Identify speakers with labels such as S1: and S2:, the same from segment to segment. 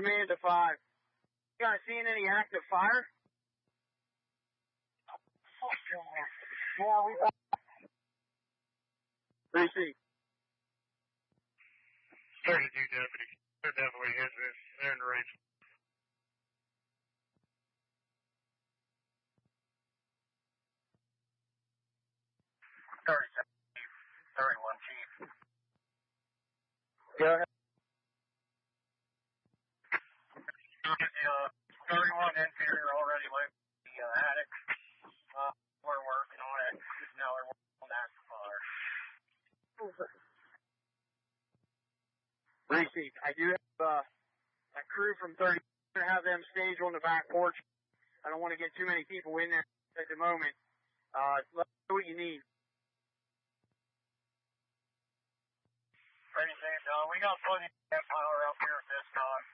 S1: Command to 5. You guys seeing any active fire? Yeah, we got. Receive.
S2: 32 deputies. They're definitely hit this. They're in the range. Chief.
S1: Go ahead.
S2: 31 interior already left the attic. We're working on it. Now they're working on that fire.
S1: Receive. I do have a crew from 30. I'm going to have them stage on the back porch. I don't want to get too many people in there at the moment. Let me know what you need.
S2: Ready, Sam, John. We got plenty of power up here at this time.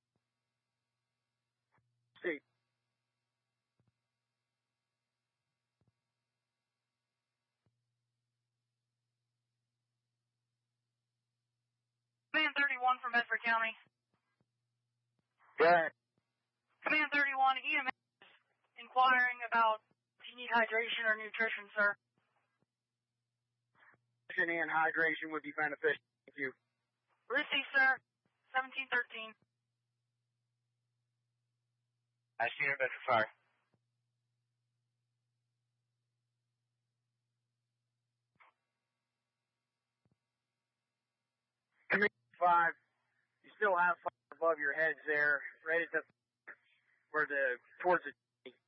S1: See.
S3: Command 31 from Bedford County.
S1: Go ahead.
S3: Command 31, EMS is inquiring about if you need hydration or nutrition, sir.
S1: Nutrition and hydration would be beneficial. Thank you.
S3: Receive, sir. 1713.
S2: I see him at the fire.
S1: Command 5. You still have fire above your heads there, right at the towards the.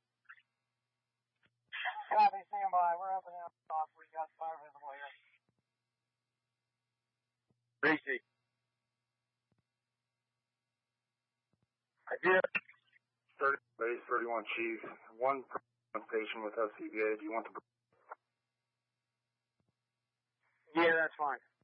S2: Copy, stand by. We're up and out off. We got fire visible here.
S1: Receive. I do.
S2: 30, base 31 Chief. One station with SCBA. Do you want to?
S1: Yeah, that's fine.